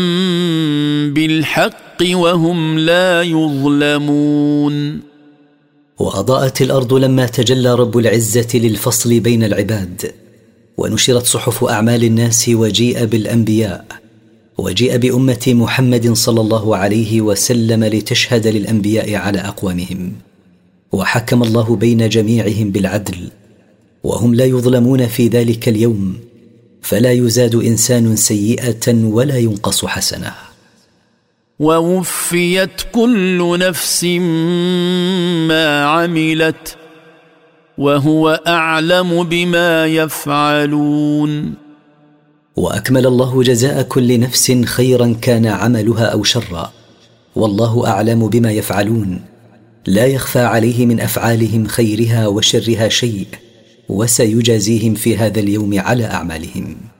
بالحق وهم لا يظلمون. وأضاءت الأرض لما تجلى رب العزة للفصل بين العباد، ونشرت صحف أعمال الناس، وجيء بالأنبياء، وجيء بأمة محمد صلى الله عليه وسلم لتشهد للأنبياء على أقوامهم، وحكم الله بين جميعهم بالعدل، وهم لا يظلمون في ذلك اليوم، فلا يزاد إنسان سيئة ولا ينقص حسنة. ووفيت كل نفس ما عملت وهو أعلم بما يفعلون. وأكمل الله جزاء كل نفس خيرا كان عملها أو شرا، والله أعلم بما يفعلون، لا يخفى عليه من أفعالهم خيرها وشرها شيء، وسيجازيهم في هذا اليوم على أعمالهم.